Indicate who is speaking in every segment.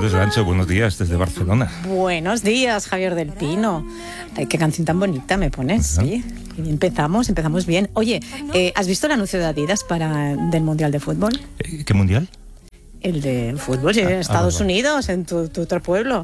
Speaker 1: Dolores Lancho, buenos días desde Barcelona.
Speaker 2: Buenos días, Javier del Pino. Ay, qué canción tan bonita me pones, sí. Empezamos bien. Oye, ¿has visto el anuncio de Adidas del Mundial de Fútbol?
Speaker 1: ¿Qué mundial?
Speaker 2: El de fútbol, sí, en Estados Unidos, en tu otro pueblo.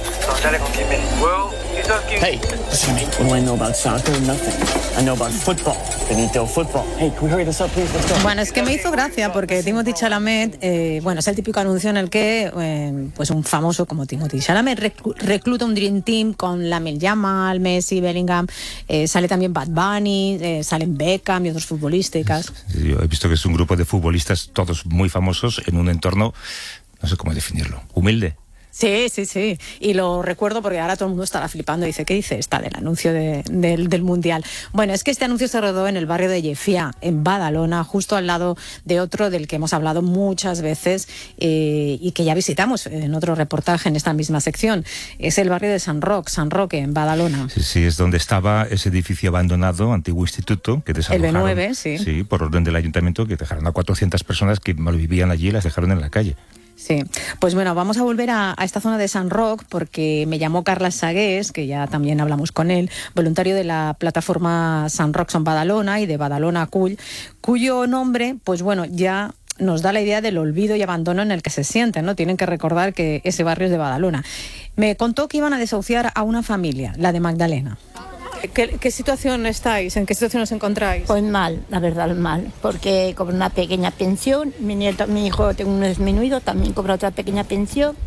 Speaker 3: Hey, listen to me. What do I know about soccer? Nothing. I know about football. Benito, football. Hey, can we hurry this up, please? Let's go.
Speaker 2: Bueno, es que me hizo gracia porque Timothée Chalamet, es el típico anuncio en el que pues un famoso como Timothée Chalamet recluta un Dream Team con Lamine Yamal, Messi, Bellingham, sale también Bad Bunny, salen Beckham y otros futbolistas.
Speaker 1: Yo he visto que es un grupo de futbolistas, todos muy famosos, en un entorno, no sé cómo definirlo, humilde.
Speaker 2: Sí. Y lo recuerdo porque ahora todo el mundo estará flipando y dice, ¿qué dice esta del anuncio del Mundial? Bueno, es que este anuncio se rodó en el barrio de Llefià, en Badalona, justo al lado de otro del que hemos hablado muchas veces y que ya visitamos en otro reportaje en esta misma sección. Es el barrio de San Roque, en Badalona.
Speaker 1: Sí, es donde estaba ese edificio abandonado, antiguo instituto, que desalojaron.
Speaker 2: El B9, sí.
Speaker 1: Sí, por orden del ayuntamiento, que dejaron a 400 personas que malvivían allí y las dejaron en la calle.
Speaker 2: Sí, pues bueno, vamos a volver a esta zona de San Roc porque me llamó Carles Sagués, que ya también hablamos con él, voluntario de la plataforma Sant Roc Som Badalona y de Badalona Acull, cuyo nombre, pues bueno, ya nos da la idea del olvido y abandono en el que se sienten, ¿no? Tienen que recordar que ese barrio es de Badalona. Me contó que iban a desahuciar a una familia, la de Magdalena. ¿Qué situación estáis? ¿En qué situación os encontráis?
Speaker 4: Pues mal, la verdad, mal, porque cobro una pequeña pensión, mi hijo tengo un disminuido, también cobra otra pequeña pensión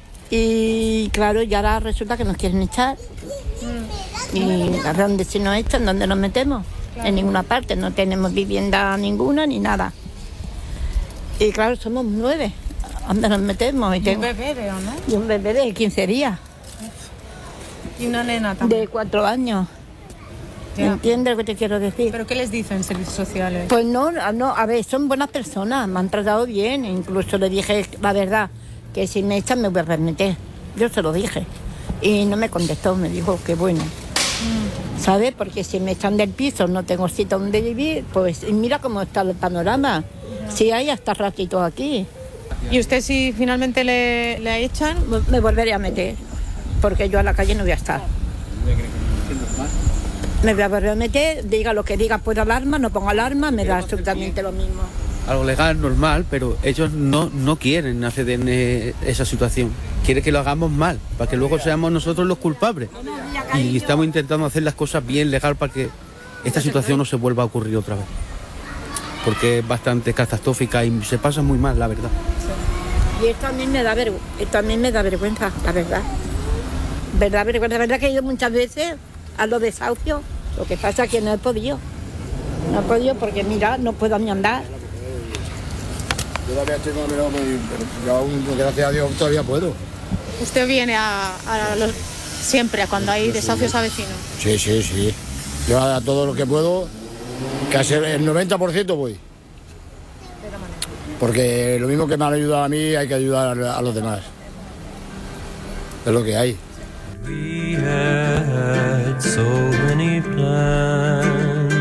Speaker 4: y claro, y ahora resulta que nos quieren echar. ¿Y a dónde si nos echan? ¿Dónde nos metemos? Claro. En ninguna parte, no tenemos vivienda ninguna ni nada. Y claro, somos 9, ¿dónde nos metemos?
Speaker 2: Y un bebé, veo, ¿no?
Speaker 4: Y un bebé de 15 días.
Speaker 2: Y una nena también.
Speaker 4: De 4 años.
Speaker 2: Ya.
Speaker 4: ¿Entiendes lo que te quiero decir?
Speaker 2: ¿Pero qué les dicen servicios sociales?
Speaker 4: Pues no, a ver, son buenas personas, me han tratado bien, incluso le dije la verdad, que si me echan me voy a permitir. Yo se lo dije y no me contestó, me dijo que bueno. ¿Sabes? Porque si me echan del piso, no tengo sitio donde vivir, pues mira cómo está el panorama. Si hay hasta ratito aquí.
Speaker 2: ¿Y usted si finalmente le echan?
Speaker 4: Me volveré a meter, porque yo a la calle no voy a estar. Me voy a volver a meter, diga lo que diga, puedo alarma, no pongo alarma, me da absolutamente lo mismo.
Speaker 5: Algo legal, normal, pero ellos no quieren hacer esa situación. Quieren que lo hagamos mal, para que luego seamos nosotros los culpables. Y estamos intentando hacer las cosas bien, legal, para que esta situación no se vuelva a ocurrir otra vez. Porque es bastante catastrófica y se pasa muy mal, la verdad.
Speaker 4: Y esto a mí me da vergüenza, la verdad. La verdad que he ido muchas veces a los desahucios, lo que pasa es que no he podido porque mira, no puedo ni andar.
Speaker 6: Yo todavía estoy con pero aún, gracias a Dios, todavía puedo.
Speaker 2: ¿Usted viene siempre a cuando hay desahucios a vecinos?
Speaker 6: Sí. Yo a todo lo que puedo, casi el 90% voy. Porque lo mismo que me han ayudado a mí, hay que ayudar a los demás. Es lo que hay.
Speaker 7: We had so many plans.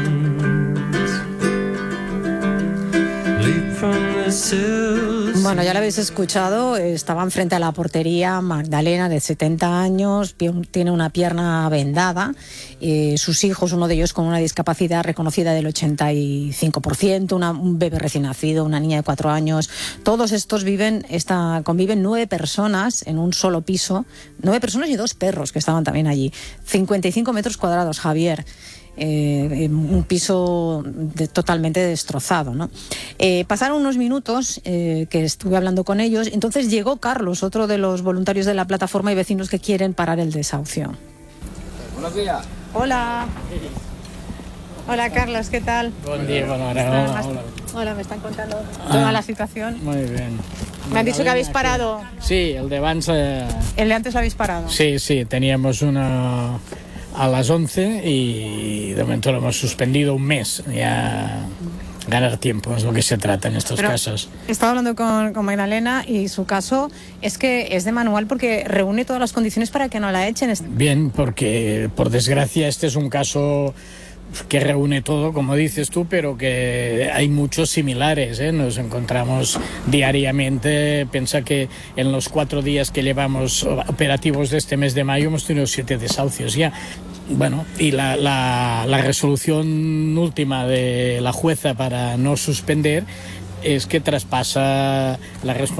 Speaker 7: Leap from the sills.
Speaker 2: Bueno, ya lo habéis escuchado, estaban frente a la portería Magdalena, de 70 años, tiene una pierna vendada, sus hijos, uno de ellos con una discapacidad reconocida del 85%, un bebé recién nacido, una niña de 4 años, todos estos conviven 9 personas en un solo piso, 9 personas y 2 perros que estaban también allí, 55 metros cuadrados, Javier. Un piso totalmente destrozado, ¿no? Pasaron unos minutos que estuve hablando con ellos, entonces llegó Carlos, otro de los voluntarios de la plataforma y vecinos que quieren parar el desahucio.
Speaker 6: Buenos días.
Speaker 2: Hola. Hola, Carlos, ¿qué tal?
Speaker 8: Buen día,
Speaker 2: Hola, me están contando toda la situación.
Speaker 8: Muy bien.
Speaker 2: Me han dicho que habéis parado.
Speaker 8: Sí, el de abans...
Speaker 2: ¿El de antes lo habéis parado?
Speaker 8: Sí, teníamos una a las 11 y de momento lo hemos suspendido un mes. Ya ganar tiempo es lo que se trata en estos casos.
Speaker 2: He estado hablando con Magdalena y su caso es que es de manual porque reúne todas las condiciones para que no la echen.
Speaker 8: Bien, porque por desgracia este es un caso que reúne todo, como dices tú, pero que hay muchos similares, ¿eh? Nos encontramos diariamente. Piensa que en los 4 días que llevamos operativos de este mes de mayo hemos tenido 7 desahucios ya. Bueno, y la resolución última de la jueza para no suspender es que traspasa la responsabilidad